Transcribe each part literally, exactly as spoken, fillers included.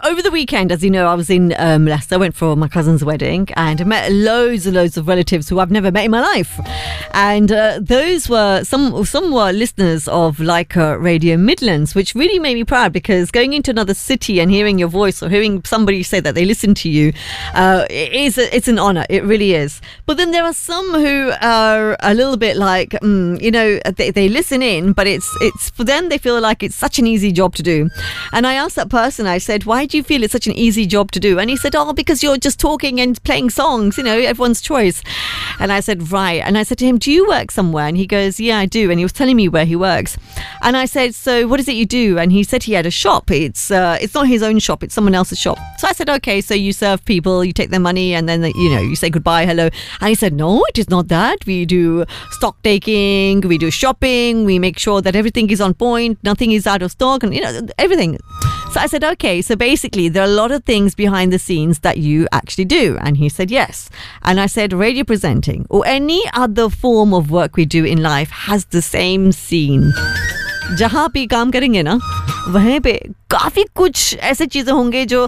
over the weekend, as you know, I was in um, Leicester, went for my cousin's wedding, and I met loads and loads of relatives who I've never met in my life. And uh, those were, some some were listeners of Leica Radio Midlands, which really made me proud, because going into another city and hearing your voice or hearing somebody say that they listen to you, uh, it is a, it's an honour. It really is. But then there are some who are a little bit like, mm, you know, they, they listen in, but it's it's for them, they feel like it's such an easy job to do. And I asked that person, I said, why do you feel it's such an easy job to do? And he said, oh, because you're just talking and playing songs, you know, everyone's choice. And I said, right. And I said to him, do you work somewhere? And he goes, yeah, I do. And he was telling me where he works. And I said, so what is it you do? And he said he had a shop. It's uh, it's not his own shop, it's someone else's shop. So I said, okay, so you serve people, you take their money, and then, you know, you say goodbye, hello. And he said, no, it is not that. We do stock taking, we do shopping, we make sure that everything is on point, nothing is out of stock, and, you know, everything. So I said, okay, so basically there are a lot of things behind the scenes that you actually do. And he said, yes. And I said, radio presenting or any other form of work we do in life has the same scene. जहाँ पे काम करेंगे ना, वहीं पे काफी कुछ ऐसे चीजें होंगे जो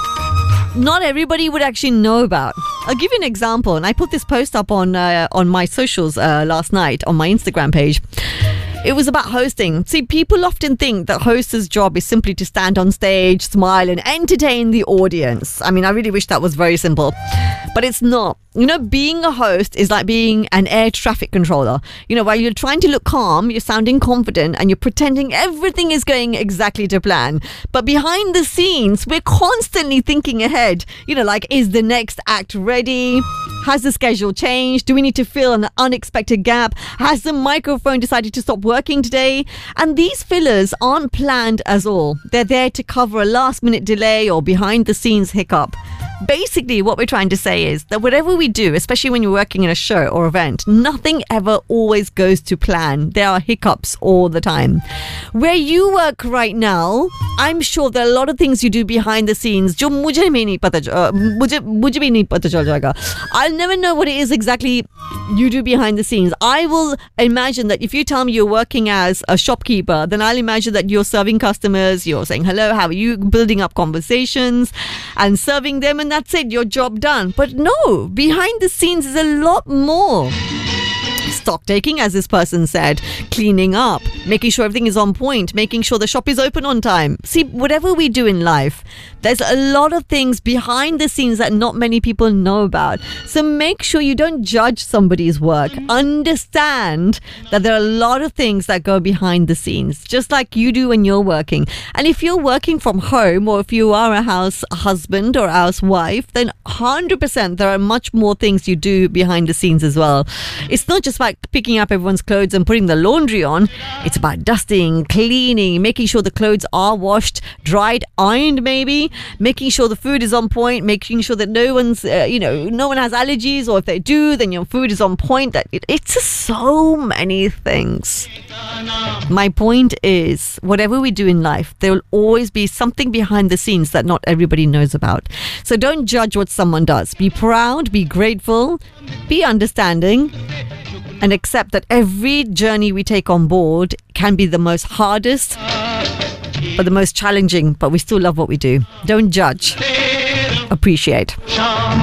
not everybody would actually know about. I'll give you an example, and I put this post up on uh, on my socials uh, last night on my Instagram page. It was about hosting. See, people often think that host's job is simply to stand on stage, smile, and entertain the audience. I mean, I really wish that was very simple, but it's not. You know, being a host is like being an air traffic controller. You know, while you're trying to look calm, you're sounding confident, and you're pretending everything is going exactly to plan. But behind the scenes, we're constantly thinking ahead. You know, like, is the next act ready? Has the schedule changed? Do we need to fill an unexpected gap? Has the microphone decided to stop working today? And these fillers aren't planned at all. They're there to cover a last minute delay or behind the scenes hiccup. Basically, what we're trying to say is that whatever we do, especially when you're working in a show or event, nothing ever always goes to plan. There are hiccups all the time. Where you work right now, I'm sure there are a lot of things you do behind the scenes जो मुझे भी नहीं पता uh, मुझे मुझे भी नहीं पता चल जाएगा. I'll never know what it is exactly you do behind the scenes. I will imagine that if you tell me you're working as a shopkeeper, then I'll imagine that you're serving customers, you're saying hello, how are you, building up conversations and serving them, and that's it, your job done. But no, behind the scenes is a lot more. Stock taking, as this person said, cleaning up, making sure everything is on point, making sure the shop is open on time. See, whatever we do in life, there's a lot of things behind the scenes that not many people know about. So make sure you don't judge somebody's work. Understand that there are a lot of things that go behind the scenes, just like you do when you're working. And if you're working from home, or if you are a house husband or housewife, then one hundred percent there are much more things you do behind the scenes as well. It's not just about picking up everyone's clothes and putting the laundry on. It's about dusting, cleaning, making sure the clothes are washed, dried, ironed maybe, making sure the food is on point, making sure that no one's, uh, you know, no one has allergies, or if they do, then your food is on point. That it, it's just so many things. My point is, whatever we do in life, there will always be something behind the scenes that not everybody knows about. So don't judge what someone does. Be proud, be grateful, be understanding, and accept that every journey we take on board can be the most hardest, but the most challenging, but we still love what we do. Don't judge. Appreciate.